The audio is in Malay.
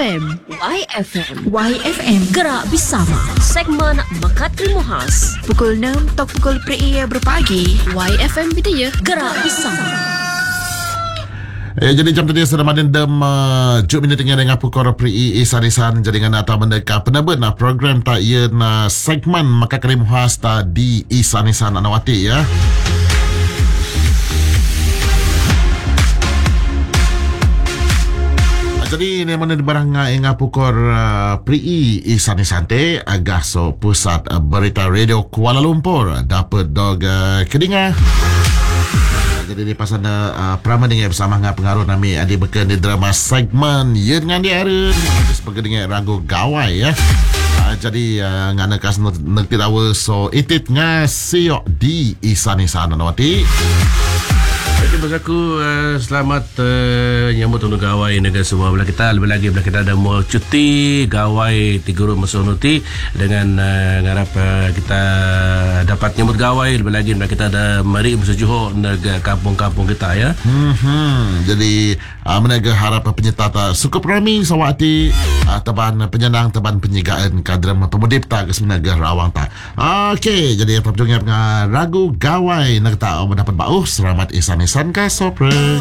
YFM. YFM. Gerak bersama. Segmen Mekat Krimu Khas. Pukul 6 tok pukul PRI berpagi. YFM Bidaya. Gerak bersama. Jadi jam tadi sudah main dem juk minit dengan pukul PRI sarisan jaringan atau mendeka penerbit program tak ia segmen Mekat Krimu Khas di Isanisan Anawati ya. Jadi ini mana barang ingat pukul PRI Isani Sante agak so pusat berita radio Kuala Lumpur dapat dog kedinga. Jadi di pasal peraman dengan bersama dengan pengaruh nami adik beken di drama segmen ya dengan dia ada sebagai dengan ragu gawai ya. Jadi ngana kas ngerti tahu so itit ngasih di Isani sana nanti. Jadi bagi aku selamat nyambut untuk gawai negara semua belah kita. Lebih lagi belah kita ada mau cuti gawai 3 hari masa nanti dengan ngarap kita dapat nyambut gawai. Lebih lagi belah kita ada mari masa Johor negara kampung-kampung kita ya. Jadi menaga harap penyerta cukup ramai sawati teban penyenang teban penyigaan kadram pemudip tak kesemenaga rawang tak. Okey, jadi yang terjungnya ragu gawai nak tak mendapat bau selamat Isanisan ka sopre.